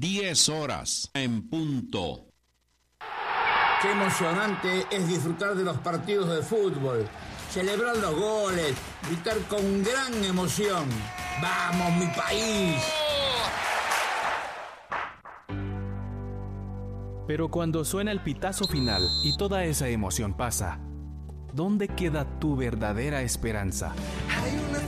10 horas en punto. Qué emocionante es disfrutar de los partidos de fútbol, celebrar los goles, gritar con gran emoción. ¡Vamos, mi país! Pero cuando suena el pitazo final y toda esa emoción pasa, ¿dónde queda tu verdadera esperanza?